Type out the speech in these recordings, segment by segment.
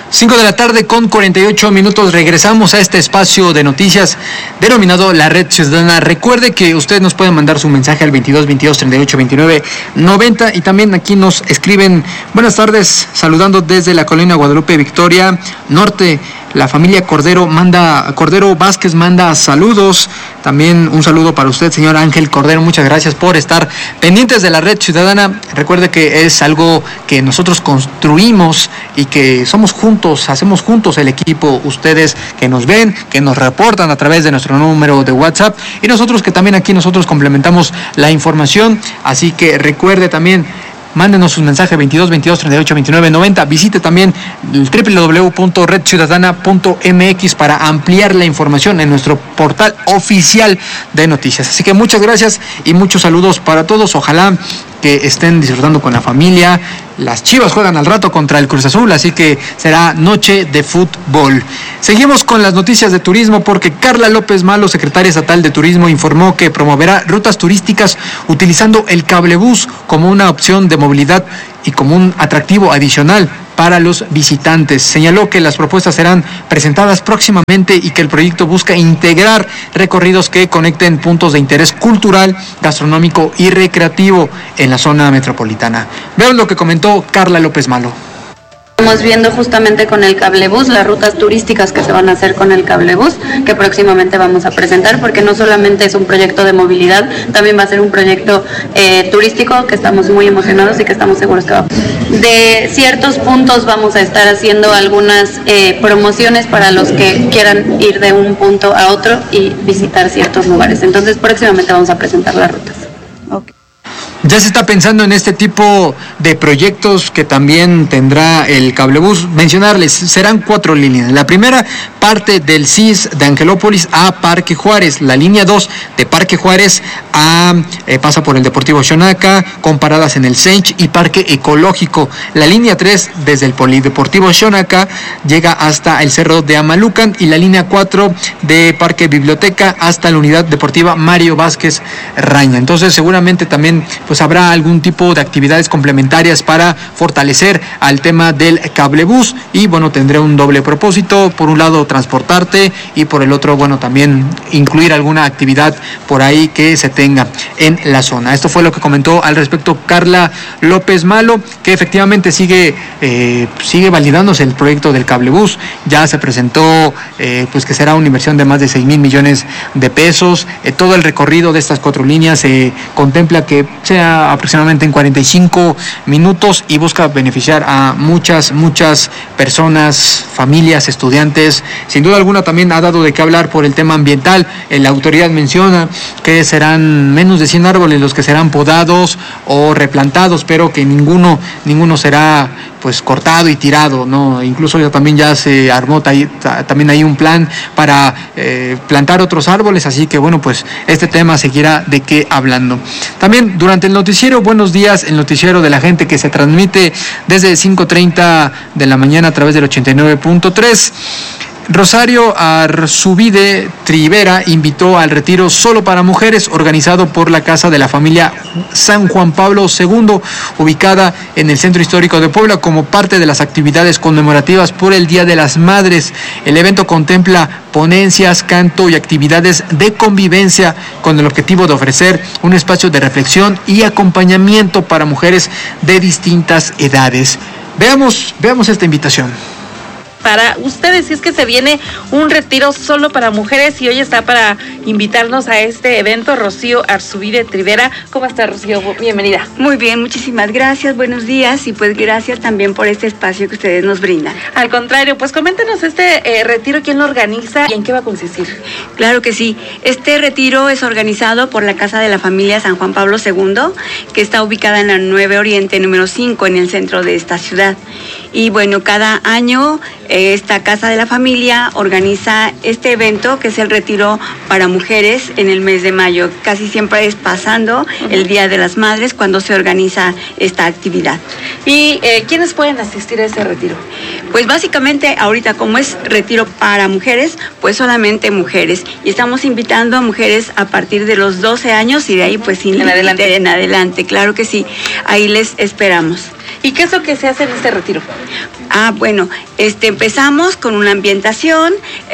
5 de la tarde con 48 minutos. Regresamos a este espacio de noticias denominado La Red Ciudadana. Recuerde que usted nos puede mandar su mensaje al 22 22 38 29 90 y también aquí nos escriben buenas tardes, saludando desde la colonia Guadalupe Victoria Norte. La familia Cordero Vázquez manda saludos. También un saludo para usted, señor Ángel Cordero. Muchas gracias por estar pendientes de la Red Ciudadana. Recuerde que es algo que nosotros construimos y que somos juntos, hacemos juntos el equipo. Ustedes que nos ven, que nos reportan a través de nuestro número de WhatsApp y nosotros que también aquí nosotros complementamos la información. Así que recuerde también, mándenos un mensaje 22 22 38 29 90. Visite también el www.redciudadana.mx para ampliar la información en nuestro portal oficial de noticias. Así que muchas gracias y muchos saludos para todos. Ojalá que estén disfrutando con la familia. Las Chivas juegan al rato contra el Cruz Azul, así que será noche de fútbol. Seguimos con las noticias de turismo porque Carla López Malo, secretaria estatal de Turismo, informó que promoverá rutas turísticas utilizando el cablebús como una opción de movilidad y como un atractivo adicional para los visitantes. Señaló que las propuestas serán presentadas próximamente y que el proyecto busca integrar recorridos que conecten puntos de interés cultural, gastronómico y recreativo en la zona metropolitana. Vean lo que comentó Carla López Malo. Estamos viendo justamente con el cablebús las rutas turísticas que se van a hacer con el cablebús, que próximamente vamos a presentar, porque no solamente es un proyecto de movilidad, también va a ser un proyecto turístico que estamos muy emocionados y que estamos seguros que va. De ciertos puntos vamos a estar haciendo algunas promociones para los que quieran ir de un punto a otro y visitar ciertos lugares. Entonces próximamente vamos a presentar las rutas. Okay. Ya se está pensando en este tipo de proyectos que también tendrá el cablebús. Mencionarles, serán 4 líneas. La primera parte del CIS de Angelópolis a Parque Juárez. La línea 2 de Parque Juárez pasa por el Deportivo Xonaca, con paradas en el Sench y Parque Ecológico. La línea 3 desde el Polideportivo Xonaca llega hasta el Cerro de Amalucan y la línea 4 de Parque Biblioteca hasta la Unidad Deportiva Mario Vázquez Raña. Entonces seguramente también pues habrá algún tipo de actividades complementarias para fortalecer al tema del cablebús y bueno, tendrá un doble propósito, por un lado transportarte y por el otro, bueno, también incluir alguna actividad por ahí que se tenga en la zona. Esto fue lo que comentó al respecto Carla López Malo, que efectivamente sigue validándose el proyecto del cablebús. Ya se presentó pues que será una inversión de más de 6,000 millones de pesos. Todo el recorrido de estas 4 líneas se contempla que sea aproximadamente en 45 minutos y busca beneficiar a muchas personas, familias, estudiantes. Sin duda alguna también ha dado de qué hablar por el tema ambiental. La autoridad menciona que serán menos de 100 árboles los que serán podados o replantados, pero que ninguno será pues cortado y tirado, ¿no? Incluso ya se armó también hay un plan para plantar otros árboles, así que bueno, pues este tema seguirá de qué hablando. También durante el noticiero Buenos Días, el noticiero de la gente que se transmite desde 5:30 de la mañana a través del 89.3, Rosario Arzubide Trivera invitó al retiro solo para mujeres organizado por la Casa de la Familia San Juan Pablo II, ubicada en el Centro Histórico de Puebla, como parte de las actividades conmemorativas por el Día de las Madres. El evento contempla ponencias, canto y actividades de convivencia con el objetivo de ofrecer un espacio de reflexión y acompañamiento para mujeres de distintas edades. Veamos esta invitación. Para ustedes, si es que se viene un retiro solo para mujeres y hoy está para invitarnos a este evento Rocío Arzubide Trivera. ¿Cómo está, Rocío? Bienvenida. Muy bien, muchísimas gracias, buenos días y pues gracias también por este espacio que ustedes nos brindan. Al contrario, pues coméntenos este retiro, quién lo organiza y en qué va a consistir. Claro que sí, este retiro es organizado por la Casa de la Familia San Juan Pablo II, que está ubicada en la 9 Oriente número 5 en el centro de esta ciudad. Y bueno, cada año esta Casa de la Familia organiza este evento que es el retiro para mujeres en el mes de mayo. Casi siempre es pasando el Día de las Madres cuando se organiza esta actividad. ¿Y quiénes pueden asistir a ese retiro? Pues básicamente ahorita como es retiro para mujeres, pues solamente mujeres. Y estamos invitando a mujeres a partir de los 12 años y de ahí pues en adelante, claro que sí. Ahí les esperamos. ¿Y qué es lo que se hace en este retiro? Bueno, empezamos con una ambientación,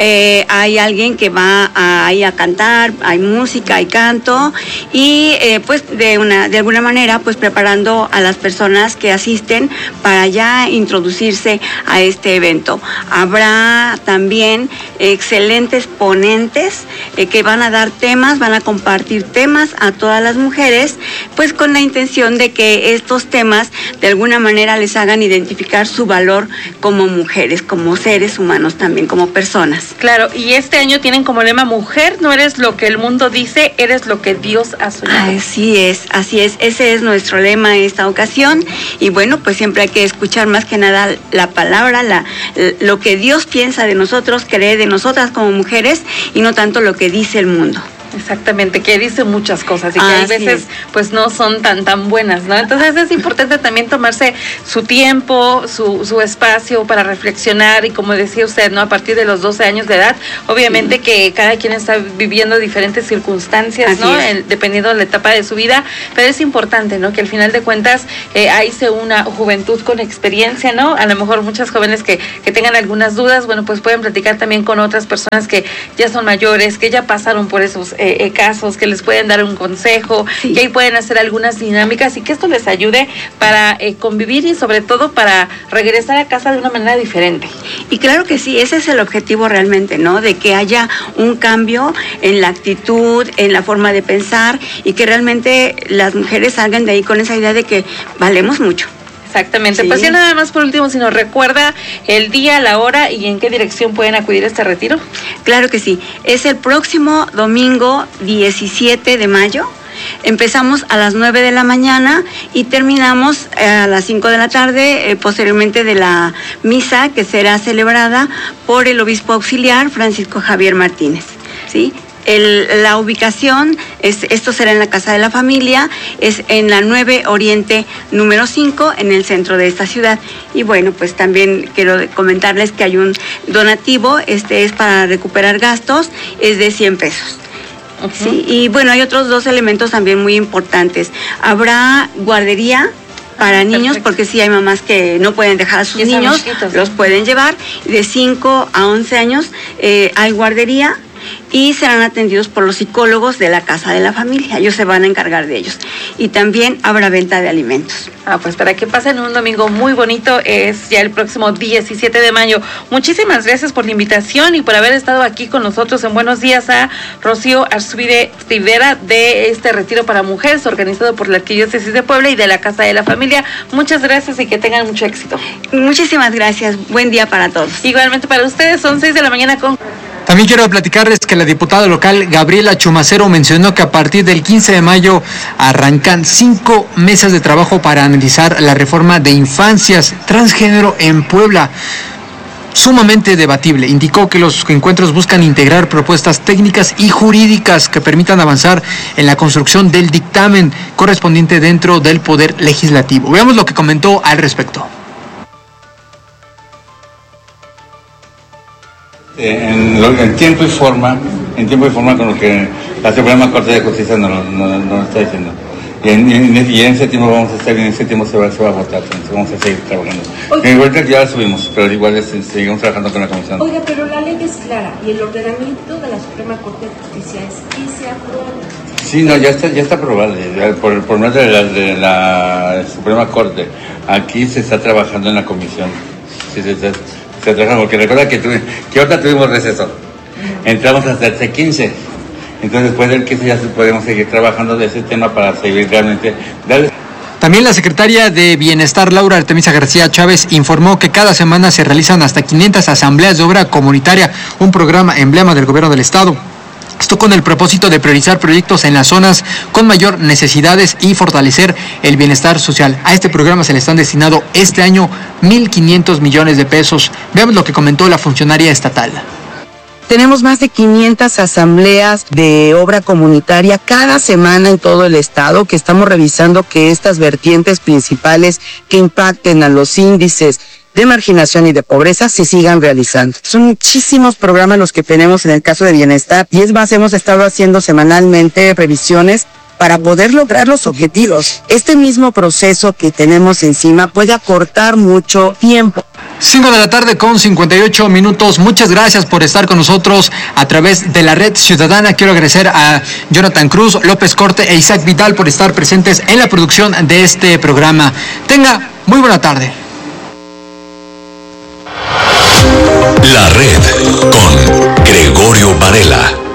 hay alguien que va ahí a cantar, hay música, hay canto, y pues de alguna manera pues preparando a las personas que asisten para ya introducirse a este evento. Habrá también excelentes ponentes que van a dar temas, van a compartir temas a todas las mujeres, pues con la intención de que estos temas de alguna manera les hagan identificar su valor como mujeres, como seres humanos también, como personas. Claro, y este año tienen como lema: mujer, no eres lo que el mundo dice, eres lo que Dios ha soñado. Así es, ese es nuestro lema en esta ocasión, y bueno, pues siempre hay que escuchar más que nada la palabra, lo que Dios piensa de nosotros, cree de nosotras como mujeres, y no tanto lo que dice el mundo. Exactamente, que dice muchas cosas y que hay veces pues no son tan buenas, ¿no? Entonces es importante también tomarse su tiempo, su espacio para reflexionar, y como decía usted, ¿no? A partir de los 12 años de edad, obviamente que cada quien está viviendo diferentes circunstancias, ¿no? Dependiendo de la etapa de su vida, pero es importante, ¿no? Que al final de cuentas ahí se una juventud con experiencia, ¿no? A lo mejor muchas jóvenes que tengan algunas dudas, bueno, pues pueden platicar también con otras personas que ya son mayores, que ya pasaron por esos casos, que les pueden dar un consejo, que ahí pueden hacer algunas dinámicas y que esto les ayude para convivir y sobre todo para regresar a casa de una manera diferente. Y claro que sí, ese es el objetivo realmente, ¿no? De que haya un cambio en la actitud, en la forma de pensar, y que realmente las mujeres salgan de ahí con esa idea de que valemos mucho. Exactamente, pues ya nada más por último, si nos recuerda el día, la hora y en qué dirección pueden acudir a este retiro. Claro que sí, es el próximo domingo 17 de mayo. Empezamos a las 9 de la mañana y terminamos a las 5 de la tarde, posteriormente de la misa que será celebrada por el obispo auxiliar Francisco Javier Martínez, ¿sí? La ubicación, esto será en la Casa de la Familia, es en la 9 Oriente número 5, en el centro de esta ciudad. Y bueno, pues también quiero comentarles que hay un donativo, es para recuperar gastos, es de 100 pesos. Sí, y bueno, hay otros 2 elementos también muy importantes. Habrá guardería para niños, porque sí hay mamás que no pueden dejar a sus niños, los pueden llevar. De 5 a 11 años hay guardería, y serán atendidos por los psicólogos de la Casa de la Familia. Ellos se van a encargar de ellos. Y también habrá venta de alimentos. Pues para que pasen un domingo muy bonito, es ya el próximo 17 de mayo. Muchísimas gracias por la invitación y por haber estado aquí con nosotros en Buenos Días a Rocío Arzubide Rivera de este retiro para mujeres organizado por la Arquidiócesis de Puebla y de la Casa de la Familia. Muchas gracias y que tengan mucho éxito. Muchísimas gracias. Buen día para todos. Igualmente para ustedes, son 6 de la mañana con... También quiero platicarles que la diputada local Gabriela Chumacero mencionó que a partir del 15 de mayo arrancan 5 mesas de trabajo para analizar la reforma de infancias transgénero en Puebla. Sumamente debatible. Indicó que los encuentros buscan integrar propuestas técnicas y jurídicas que permitan avanzar en la construcción del dictamen correspondiente dentro del Poder Legislativo. Veamos lo que comentó al respecto. En tiempo y forma con lo que la Suprema Corte de Justicia nos está diciendo. Y en ese tiempo vamos a estar, en ese tiempo se va a votar, entonces vamos a seguir trabajando. Igual que ya la subimos, pero igual seguimos trabajando con la comisión. Oiga, pero la ley es clara y el ordenamiento de la Suprema Corte de Justicia es que se aprueba. Sí, no, ya está aprobado por medio de la Suprema Corte. Aquí se está trabajando en la comisión. Sí, se trabaja, porque recuerda que ahorita tuvimos receso. Entramos hasta el 15. Entonces después del 15 ya podemos seguir trabajando de ese tema para seguir realmente... También la secretaria de Bienestar, Laura Artemisa García Chávez, informó que cada semana se realizan hasta 500 asambleas de obra comunitaria, un programa emblema del gobierno del estado. Esto con el propósito de priorizar proyectos en las zonas con mayor necesidades y fortalecer el bienestar social. A este programa se le están destinado este año 1.500 millones de pesos. Veamos lo que comentó la funcionaria estatal. Tenemos más de 500 asambleas de obra comunitaria cada semana en todo el estado, que estamos revisando que estas vertientes principales que impacten a los índices de marginación y de pobreza se sigan realizando. Son muchísimos programas los que tenemos en el caso de bienestar, y es más, hemos estado haciendo semanalmente revisiones para poder lograr los objetivos. Este mismo proceso que tenemos encima puede acortar mucho tiempo. 5 de la tarde con 58 minutos. Muchas gracias por estar con nosotros a través de la Red Ciudadana. Quiero agradecer a Jonathan Cruz, López Corte e Isaac Vidal por estar presentes en la producción de este programa. Tenga muy buena tarde. La Red con Gregorio Varela.